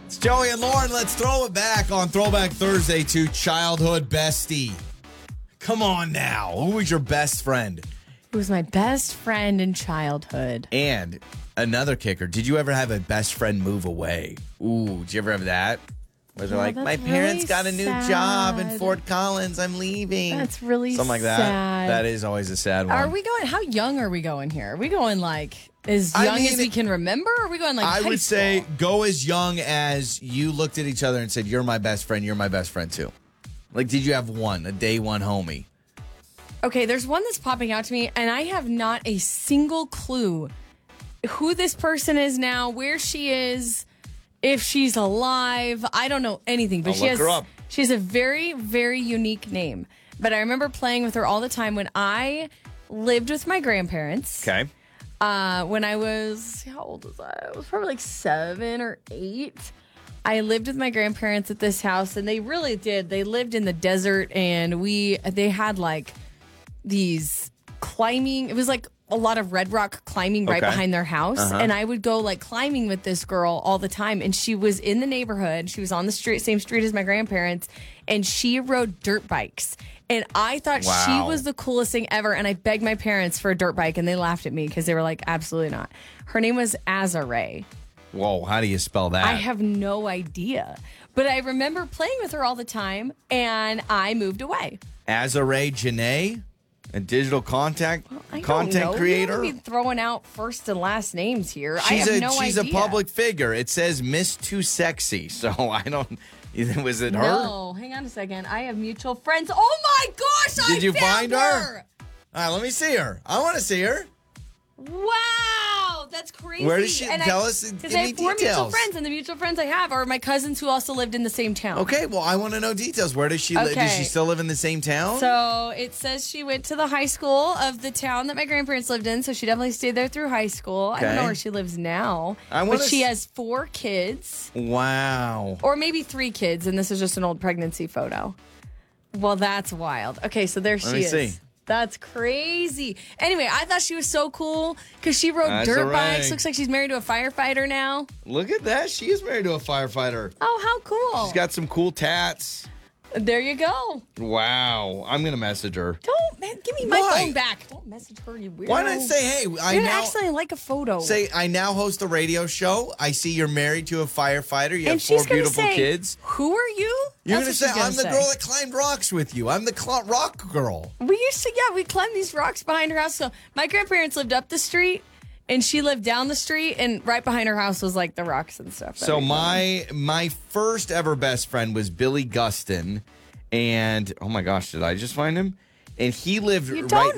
It's Joey and Lauren. Let's throw it back on Throwback Thursday to childhood bestie. Come on now. Who was your best friend? Who was my best friend in childhood? And another kicker, did you ever have a best friend move away? Ooh, did you ever have that? Where they're like, my parents really got a new job in Fort Collins. I'm leaving. That's really something like that. sad. That is always a sad one. Are we going, how young are we going here? Are we going like as young as we can remember? Or are we going like I high would school? say go as young as you looked at each other and said, you're my best friend. You're my best friend too. Like, did you have one, a day one homie? Okay, there's one that's popping out to me, and I have not a single clue who this person is now, where she is, if she's alive. I don't know anything, but I'll look her up. she has a very, very unique name. But I remember playing with her all the time when I lived with my grandparents. Okay. When I was, how old was I? I was probably like 7 or 8. I lived with my grandparents at this house, and they really did. They lived in the desert, and they had like these climbing. It was like a lot of red rock climbing right behind their house. And I would go like climbing with this girl all the time. And she was in the neighborhood. She was on the street, same street as my grandparents. And she rode dirt bikes. And I thought she was the coolest thing ever. And I begged my parents for a dirt bike, and they laughed at me because they were like, absolutely not. Her name was Azare. Whoa, how do you spell that? I have no idea. But I remember playing with her all the time, and I moved away. Azare Janae, a digital content creator. You're be throwing out first and last names here. I have no idea. She's a public figure. It says Miss Too Sexy, so I don't. Was it her? No, hang on a second. I have mutual friends. Oh my gosh! Did you found find her? All right, let me see her. I want to see her. Wow, that's crazy. Where does she tell us any Because I have 4 mutual details? friends, and the mutual friends I have are my cousins who also lived in the same town. Okay, well, I want to know details. Where does she live? Does she still live in the same town? So it says she went to the high school of the town that my grandparents lived in, so she definitely stayed there through high school. I don't know where she lives now, but she has 4 kids. Wow. Or maybe 3 kids, and this is just an old pregnancy photo. Well, that's wild. Okay, so there she is. See. That's crazy. Anyway, I thought she was so cool because she rode dirt bikes. Looks like she's married to a firefighter now. Look at that. She is married to a firefighter. Oh, how cool. She's got some cool tats. There you go. Wow. I'm going to message her. Give me my phone back. Don't message her, you weirdo. Why not say, hey, You're going to accidentally like a photo. Say, I now host a radio show. I see you're married to a firefighter. You have and 4 beautiful kids. Who are you? You're going to say, I'm the girl that climbed rocks with you. I'm the rock girl. We used to, we climbed these rocks behind her house. So my grandparents lived up the street, and she lived down the street, and right behind her house was like the rocks and stuff. So my first ever best friend was Billy Gustin. And, oh my gosh, did I just find him? And he lived right